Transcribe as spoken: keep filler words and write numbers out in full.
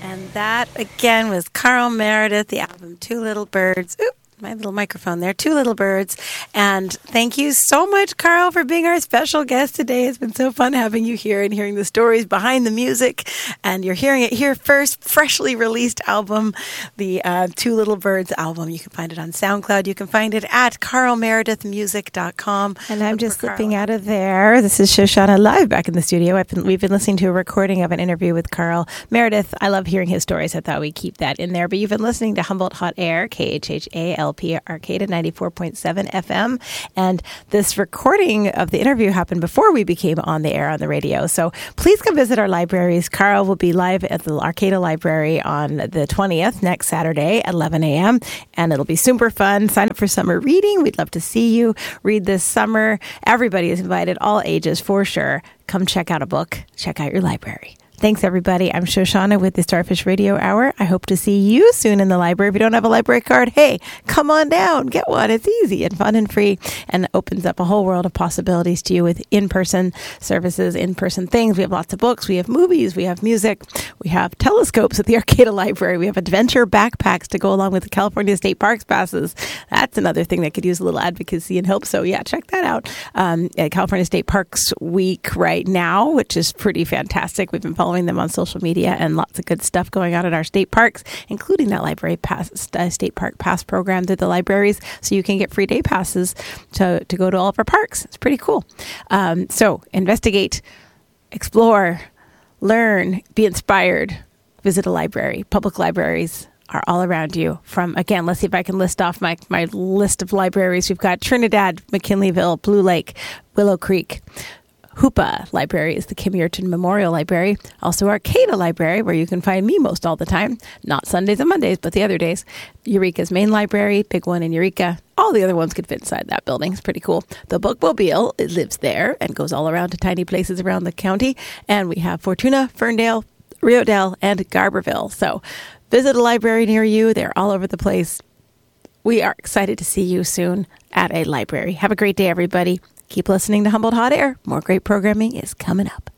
And that, again, was Carl Meredith, the album Two Little Birds. Oop, my little microphone there. Two Little Birds. And thank you so much, Carl, for being our special guest today. It's been so fun having you here and hearing the stories behind the music. And you're hearing it here first, freshly released album, the uh, Two Little Birds album. You can find it on SoundCloud. You can find it at carl meredith music dot com. And I'm just slipping out of there. This is Shoshana live back in the studio. I've been, we've been listening to a recording of an interview with Carl Meredith. I love hearing his stories. I thought we'd keep that in there. But you've been listening to Humboldt Hot Air, K H H A L P Arcata ninety-four point seven F M. And this recording of the interview happened before we became on the air on the radio. So please come visit our libraries. Carl will be live at the Arcata Library on the twentieth, next Saturday at eleven a.m. And it'll be super fun. Sign up for summer reading. We'd love to see you read this summer. Everybody is invited, all ages for sure. Come check out a book. Check out your library. Thanks, everybody. I'm Shoshana with the Starfish Radio Hour. I hope to see you soon in the library. If you don't have a library card, hey, come on down. Get one. It's easy and fun and free and opens up a whole world of possibilities to you with in-person services, in-person things. We have lots of books. We have movies. We have music. We have telescopes at the Arcata Library. We have adventure backpacks to go along with the California State Parks passes. That's another thing that could use a little advocacy and help. So, yeah, check that out. Um, at California State Parks Week right now, which is pretty fantastic. We've been following them on social media and lots of good stuff going on at our state parks, including that library pass, uh, state park pass program through the libraries, so you can get free day passes to, to go to all of our parks. It's pretty cool. Um, so investigate, explore, learn, be inspired, visit a library. Public libraries are all around you. From, again, let's see if I can list off my, my list of libraries. We've got Trinidad, McKinleyville, Blue Lake, Willow Creek, Hoopa Library is the Kim Yerton Memorial Library. Also Arcata Library, where you can find me most all the time. Not Sundays and Mondays, but the other days. Eureka's main library, big one in Eureka. All the other ones could fit inside that building. It's pretty cool. The Bookmobile, it lives there and goes all around to tiny places around the county. And we have Fortuna, Ferndale, Rio Dell, and Garberville. So visit a library near you. They're all over the place. We are excited to see you soon at a library. Have a great day, everybody. Keep listening to Humboldt Hot Air. More great programming is coming up.